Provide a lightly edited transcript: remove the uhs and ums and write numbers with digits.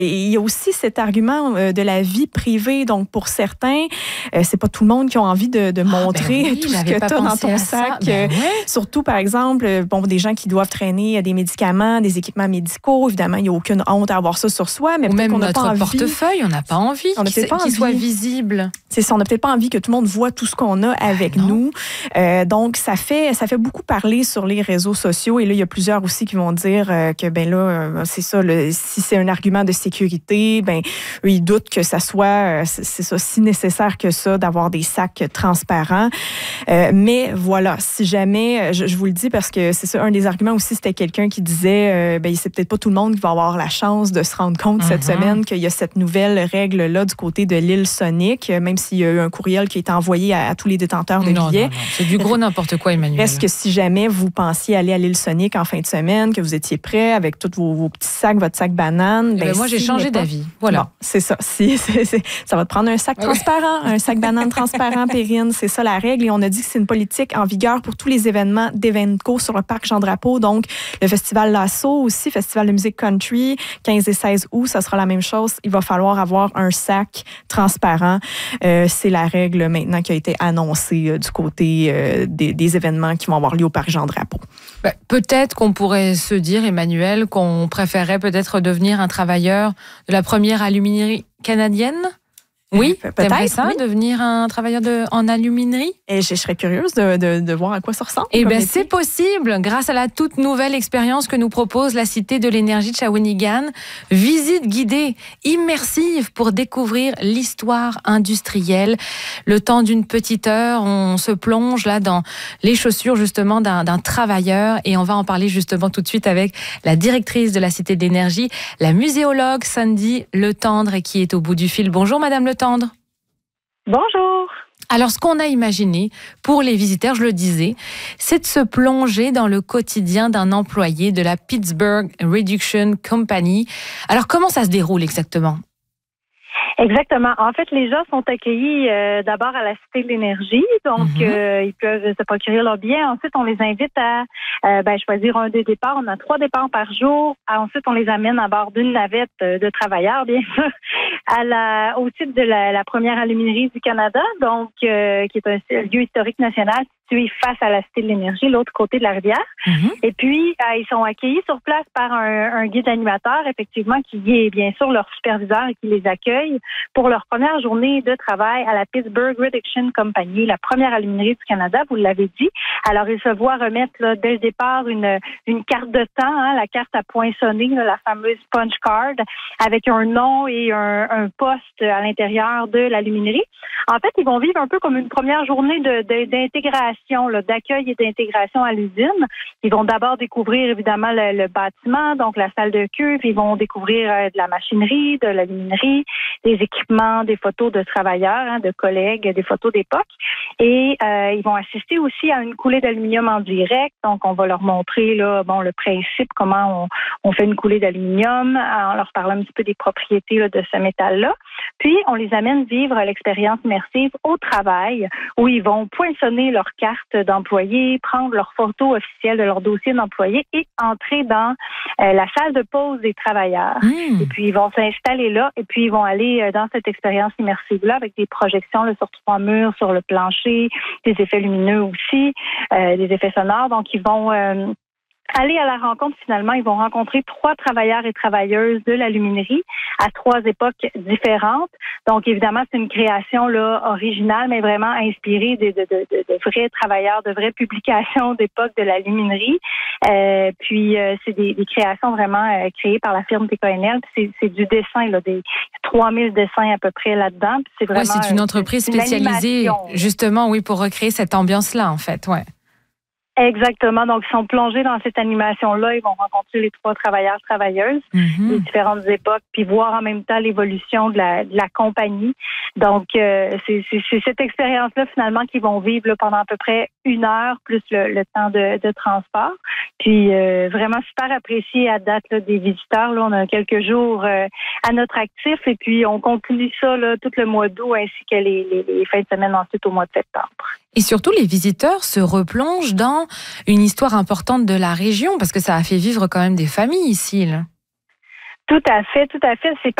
Et il y a aussi cet argument de la vie privée. Donc, pour certains, c'est pas tout le monde qui a envie de montrer tout ce que tu as dans ton sac. Surtout, par exemple, des gens qui doivent traîner des médicaments, des équipements médicaux. Évidemment, il n'y a aucune honte à avoir ça sur soi. Mais ou même notre portefeuille, on n'a pas envie qu'il soit visible. C'est ça, on n'a peut-être pas envie que tout le monde voit tout ce qu'on a avec nous. Donc, ça fait beaucoup parler sur les réseaux sociaux. Et là, il y a plusieurs aussi qui vont dire que, c'est ça, si c'est un argument de sécurité, eux, ils doutent que ça soit, c'est ça, si nécessaire que ça, d'avoir des sacs transparents. Mais voilà, si jamais, je vous le dis parce que c'est ça, un des arguments aussi, c'était quelqu'un qui disait, c'est peut-être pas tout le monde qui va avoir la chance de se rendre compte cette semaine qu'il y a cette nouvelle règle-là du côté de l'île Sonic, même s'il y a eu un courriel qui a été envoyé à tous les détenteurs de billets. Non. C'est du gros n'importe quoi, Emmanuel. Est-ce que si jamais vous pensiez aller à l'île Sonic en fin de semaine, que vous étiez prêt avec tous vos petits sacs, votre sac banane, moi, j'ai changé d'avis. Voilà. Bon, c'est ça. Ça va te prendre un sac transparent, un sac banane transparent, Perrine. C'est ça la règle. Et on a dit que c'est une politique en vigueur pour tous les événements d'Evenco sur le parc Jean-Drapeau. Donc, le festival Lasso aussi, festival de musique country, 15 et 16 août, ça sera la même chose. Il va falloir avoir un sac transparent. C'est la règle maintenant qui a été annoncée du côté des événements qui vont avoir lieu au parc Jean-Drapeau. Peut-être qu'on pourrait se dire, Emmanuel, qu'on préférerait peut-être devenir un travailleur de la première aluminerie canadienne. Oui, peut-être ça, devenir un travailleur en aluminerie. Et je serais curieuse de voir à quoi ça ressemble. C'est possible, grâce à la toute nouvelle expérience que nous propose la Cité de l'énergie de Shawinigan. Visite guidée immersive pour découvrir l'histoire industrielle. Le temps d'une petite heure, on se plonge là dans les chaussures justement d'un travailleur et on va en parler justement tout de suite avec la directrice de la Cité de l'énergie, la muséologue Sandy Letendre qui est au bout du fil. Bonjour Madame Letendre. Bonjour. Alors, ce qu'on a imaginé pour les visiteurs, je le disais, c'est de se plonger dans le quotidien d'un employé de la Pittsburgh Reduction Company. Alors, comment ça se déroule exactement? Exactement. En fait, les gens sont accueillis d'abord à la Cité de l'énergie, donc ils peuvent se procurer leur billet. Ensuite, on les invite à choisir un des départs. On a 3 départs par jour. Ensuite, on les amène à bord d'une navette de travailleurs, bien sûr, au site de la première aluminerie du Canada, donc qui est un lieu historique national situé face à la Cité de l'énergie, l'autre côté de la rivière. Et puis, ils sont accueillis sur place par un guide animateur, effectivement, qui est bien sûr leur superviseur et qui les accueille pour leur première journée de travail à la Pittsburgh Reduction Company, la première aluminerie du Canada, vous l'avez dit. Alors, ils se voient remettre dès le départ une carte de temps, la carte à poinçonner, la fameuse punch card, avec un nom et un poste à l'intérieur de l'aluminerie. En fait, ils vont vivre un peu comme une première journée d'intégration, d'accueil et d'intégration à l'usine. Ils vont d'abord découvrir évidemment le bâtiment, donc la salle de cuve. Ils vont découvrir de la machinerie, de l'aluminerie, des équipements, des photos de travailleurs, de collègues, des photos d'époque. Et ils vont assister aussi à une coulée d'aluminium en direct. Donc, on va leur montrer le principe, comment on fait une coulée d'aluminium, en leur parlant un petit peu des propriétés de ce métal-là. Puis, on les amène vivre l'expérience immersive au travail, où ils vont poinçonner leur carte d'employé, prendre leur photo officielle de leur dossier d'employé et entrer dans la salle de pause des travailleurs. Et puis, ils vont s'installer là et puis ils vont aller dans cette expérience immersive-là avec des projections sur 3 murs, sur le plancher, des effets lumineux aussi, des effets sonores. Donc, ils vont aller à la rencontre, finalement, ils vont rencontrer 3 travailleurs et travailleuses de l'aluminerie à 3 époques différentes. Donc, évidemment, c'est une création originale, mais vraiment inspirée de vrais travailleurs, de vraies publications d'époque de l'aluminerie. Puis, c'est des créations vraiment créées par la firme TKNL. C'est du dessin, des 3000 dessins à peu près là-dedans. Puis c'est vraiment c'est une entreprise spécialisée, justement, pour recréer cette ambiance-là, en fait, Exactement. Donc, ils sont plongés dans cette animation-là. Ils vont rencontrer les 3 travailleurs, travailleuses des différentes époques, puis voir en même temps l'évolution de la compagnie. Donc, c'est cette expérience-là, finalement, qu'ils vont vivre pendant à peu près 1 heure, plus le temps de transport. Puis, vraiment super apprécié à date des visiteurs. Là, on a quelques jours à notre actif et puis on continue ça tout le mois d'août ainsi que les fins de semaine ensuite au mois de septembre. Et surtout, les visiteurs se replongent dans une histoire importante de la région parce que ça a fait vivre quand même des familles ici, là. Tout à fait, tout à fait. C'est